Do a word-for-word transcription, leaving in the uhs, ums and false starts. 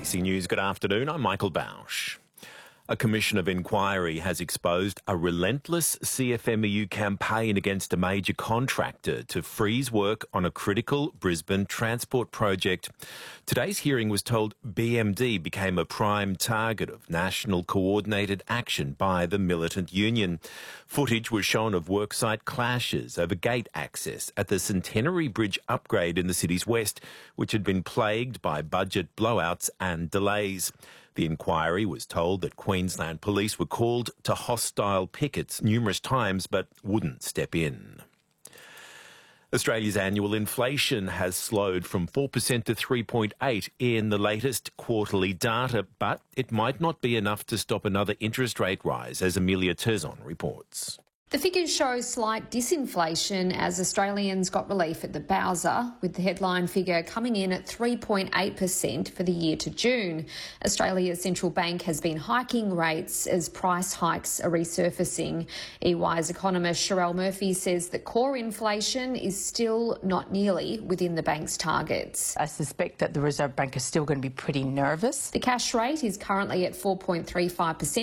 A B C News, good afternoon. I'm Michael Bausch. A commission of inquiry has exposed a relentless C F M E U campaign against a major contractor to freeze work on a critical Brisbane transport project. Today's hearing was told B M D became a prime target of national coordinated action by the militant union. Footage was shown of worksite clashes over gate access at the Centenary Bridge upgrade in the city's west, which had been plagued by budget blowouts and delays. The inquiry was told that Queensland Police were called to hostile pickets numerous times but wouldn't step in. Australia's annual inflation has slowed from four percent to three point eight percent in the latest quarterly data, but it might not be enough to stop another interest rate rise, as Amelia Terzon reports. The figures show slight disinflation as Australians got relief at the Bowser, with the headline figure coming in at three point eight percent for the year to June. Australia's central bank has been hiking rates as price hikes are resurfacing. E Y's economist Sherelle Murphy says that core inflation is still not nearly within the bank's targets. I suspect that the Reserve Bank is still going to be pretty nervous. The cash rate is currently at four point three five percent.